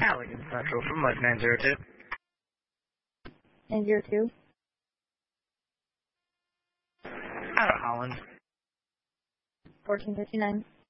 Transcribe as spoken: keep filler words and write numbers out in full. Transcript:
Halligan Central from like nine zero two. nine zero two? Out of Holland. fourteen fifty-nine.